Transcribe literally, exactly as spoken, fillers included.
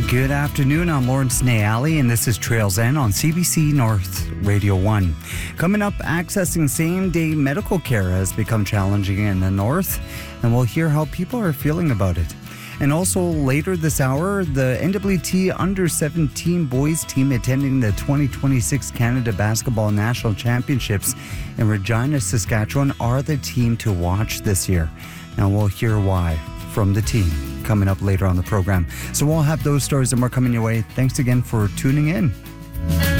Good afternoon, I'm Lawrence Nayali, and this is Trails End on C B C North Radio one. Coming up, accessing same-day medical care has become challenging in the north, and we'll hear how people are feeling about it. And also later this hour, the N W T under seventeen boys team attending the twenty twenty-six Canada Basketball National Championships in Regina, Saskatchewan are the team to watch this year. Now we'll hear why from the team coming up later on the program. So we'll have those stories and more coming your way. Thanks again for tuning in.